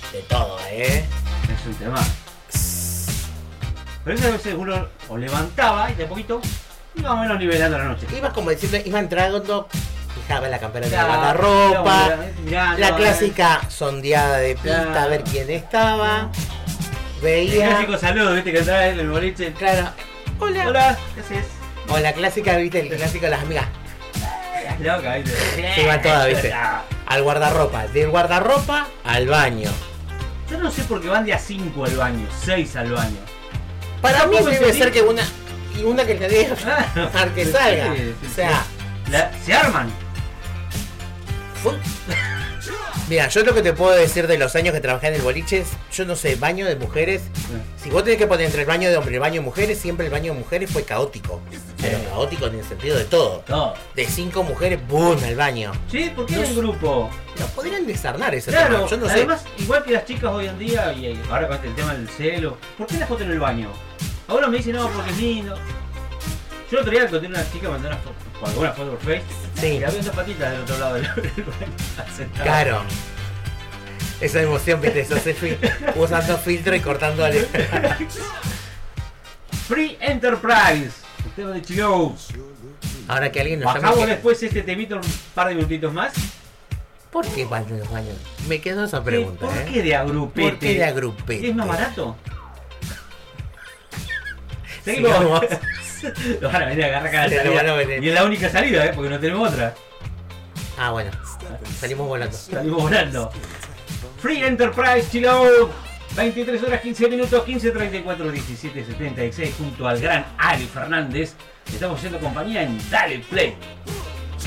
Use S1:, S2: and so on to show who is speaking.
S1: de todo,
S2: Es un tema. Pero a veces uno o levantaba y de a poquito iba más o menos nivelando la noche.
S1: Iba como diciendo, iba entrando, fijaba la campera de la
S2: Claro,
S1: guardarropa,
S2: mirando,
S1: la clásica sondeada de pista,
S2: Claro.
S1: a ver quién estaba,
S2: El
S1: veía,
S2: clásico saludo, viste, que entraba en el boliche.
S1: claro, hola.
S2: Hola, ¿qué haces?
S1: O la clásica, viste, el clásico de las amigas,
S2: Loca, viste.
S1: se iban todas, viste, al guardarropa, del guardarropa al baño.
S2: Yo no sé por qué van de a 5 al baño, 6 al baño.
S1: Para mí
S2: Tampoco
S1: debe
S2: entendí.
S1: ser que una que le diga al que salga,
S2: Sí,
S1: o sea,
S2: se arman.
S1: Mira, yo lo que te puedo decir de los años que trabajé en el boliche es, yo no sé, baño de mujeres. Si vos tenés que poner entre el baño de hombres y el baño de mujeres, siempre el baño de mujeres fue caótico. Pero caótico en el sentido de todo.
S2: Todo.
S1: De 5 mujeres, ¡boom! Al baño.
S2: Sí, ¿por qué
S1: No
S2: en
S1: sé.
S2: grupo?
S1: No podrían desarnar ese
S2: Claro,
S1: tema. Yo no sé.
S2: además, igual que las chicas hoy en día, y ahora con el tema del celo, ¿por qué la foto en el baño? Ahora me dicen, no, porque es lindo. Yo el otro día encontré una chica, mandé una foto por Face,
S1: Sí.
S2: y había dos patitas del otro lado del baño. sentada.
S1: Claro. Esa emoción, viste, eso se usando filtro y cortándole.
S2: Free Enterprise, el tema de Chico.
S1: Ahora que alguien nos
S2: Bajamos
S1: llame.
S2: después este temito un par de minutitos más.
S1: ¿Por qué van los baños? Me quedó esa pregunta,
S2: ¿Por qué de agrupete?
S1: ¿Por qué de agrupete?
S2: ¿Es más barato?
S1: Sigamos.
S2: Lo van a venir a agarrar cada
S1: Sí, lo
S2: salida.
S1: van a venir.
S2: Y es la única salida, porque no tenemos otra.
S1: Ah, bueno. Salimos volando.
S2: Salimos volando. Free Enterprise, chill out. 23 horas 15 minutos, 15:34, 17:76, junto al gran Ali Fernández. Estamos haciendo compañía en Dale Play.